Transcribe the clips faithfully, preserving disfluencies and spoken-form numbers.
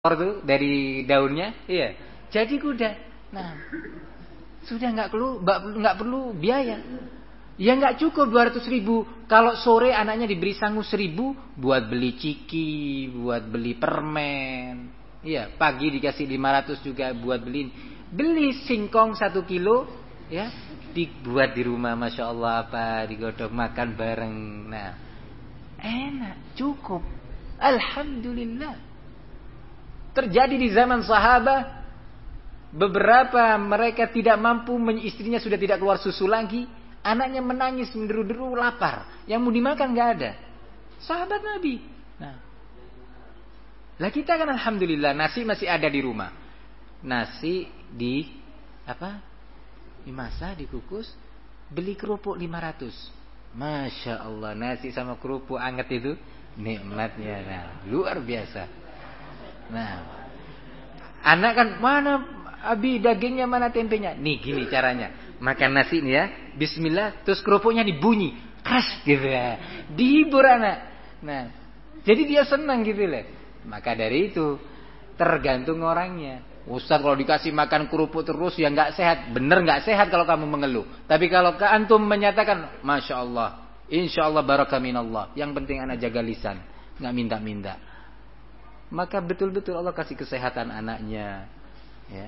tuh dari daunnya, iya. Jadi kuda. Nah, sudah nggak perlu nggak perlu biaya. Ya nggak cukup dua ratus ribu. Kalau sore anaknya diberi sangu seribu buat beli ciki, buat beli permen. Iya, pagi dikasih lima ratus juga buat beli beli singkong satu kilo, ya, dibuat di rumah, masya Allah apa, digodok makan bareng. Nah, enak, cukup. Alhamdulillah. Terjadi di zaman sahabat, beberapa mereka tidak mampu, istrinya sudah tidak keluar susu lagi, anaknya menangis menderu-deru lapar, yang mau dimakan nggak ada. Sahabat Nabi. Nah, lah kita kan alhamdulillah nasi masih ada di rumah, nasi di apa? Dimasak, dikukus, beli kerupuk lima ratus. Masya Allah, nasi sama kerupuk anget itu nikmatnya, nah, luar biasa. Nah, anak kan mana abi dagingnya, mana tempenya? Nih gini caranya, makan nasi nih ya, bismillah, terus kerupuknya dibunyi, keras gitu ya, dihibur anak. Nah, jadi dia senang gitu loh. Maka dari itu tergantung orangnya. Ustaz kalau dikasih makan kerupuk terus ya nggak sehat, bener nggak sehat kalau kamu mengeluh. Tapi kalau ke antum menyatakan, masya Allah, insya Allah barakah minallah, yang penting anak jaga lisan, nggak minta-minta, maka betul-betul Allah kasih kesehatan anaknya. Ya.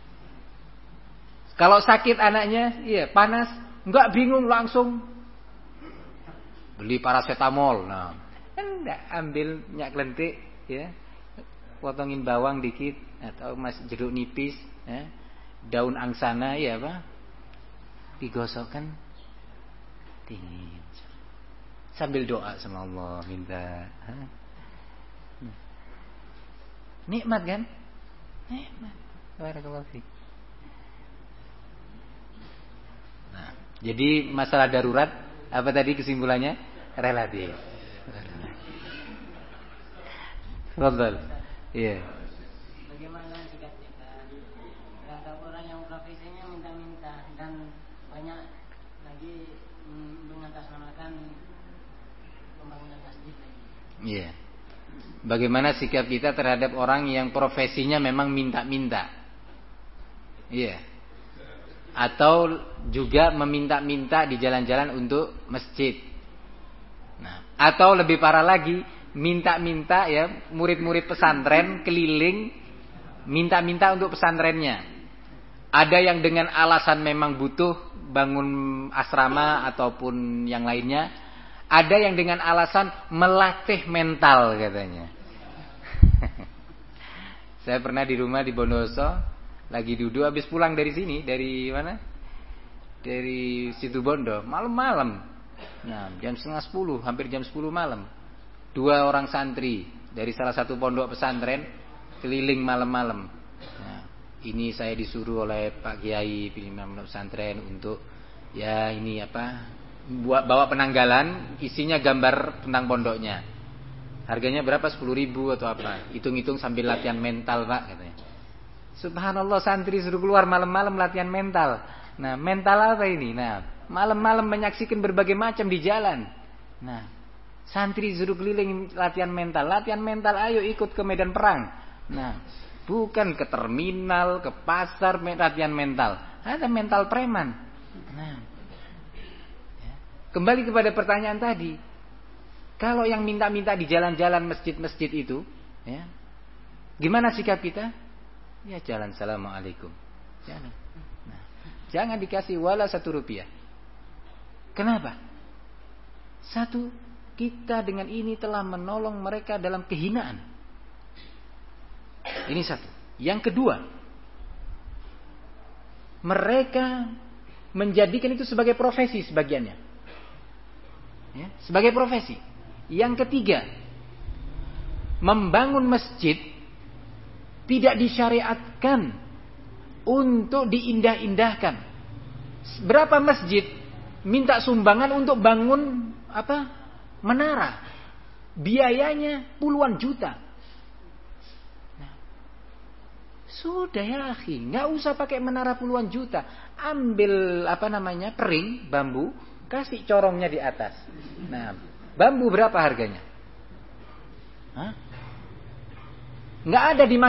Kalau sakit anaknya, iya panas, nggak bingung langsung beli paracetamol. Nah, enggak, ambil minyak lentik, ya, potongin bawang dikit atau mas jeruk nipis, ya, daun angsana, ya apa, digosokkan, dingin, sambil doa sama Allah, minta. Nikmat kan? Nikmat. Barakallahu fiik. Nah, jadi masalah darurat apa tadi kesimpulannya? Relatif. Betul. Iya. Bagaimana sikap kita terhadap orang yang profesinya minta-minta dan banyak lagi mengatasnamakan pembangunan masjid lagi? Iya. Bagaimana sikap kita terhadap orang yang profesinya memang minta-minta? Iya. Atau juga meminta-minta di jalan-jalan untuk masjid. Nah, atau lebih parah lagi, minta-minta ya, murid-murid pesantren keliling minta-minta untuk pesantrennya. Ada yang dengan alasan memang butuh bangun asrama ataupun yang lainnya. Ada yang dengan alasan melatih mental katanya. Saya pernah di rumah di Bondowoso, lagi duduk habis pulang dari sini, dari mana? Dari situ Bondo, malam-malam. Nah, jam setengah sepuluh, hampir jam sepuluh malam. Dua orang santri dari salah satu pondok pesantren keliling malam-malam. Nah, ini saya disuruh oleh Pak Kiai pimpinan pesantren untuk ya ini apa? Buat bawa penanggalan, isinya gambar tentang pondoknya. Harganya berapa? sepuluh ribu atau apa? Hitung-hitung sambil latihan mental, Pak, katanya. Subhanallah, santri suruh keluar malam-malam latihan mental. Nah, mental apa ini? Nah, malam-malam menyaksikan berbagai macam di jalan. Nah, santri suruh keliling latihan mental. Latihan mental, ayo ikut ke medan perang. Nah, bukan ke terminal, ke pasar, latihan mental. Ada mental preman. Nah, kembali kepada pertanyaan tadi, kalau yang minta-minta di jalan-jalan masjid-masjid itu, ya, gimana sikap kita? Ya jalan, assalamualaikum, jangan, nah, jangan dikasih wala satu rupiah. Kenapa? Satu, kita dengan ini telah menolong mereka dalam kehinaan. Ini satu. Yang kedua, mereka menjadikan itu sebagai profesi sebagiannya. Ya, sebagai profesi. Yang ketiga, membangun masjid tidak disyariatkan untuk diindah-indahkan. Berapa masjid minta sumbangan untuk bangun apa? Menara. Biayanya puluhan juta. Nah, sudah ya akhi, nggak usah pakai menara puluhan juta. Ambil apa namanya? Pering, bambu, kasih corongnya di atas. Nah, bambu berapa harganya? Hah? Nggak ada di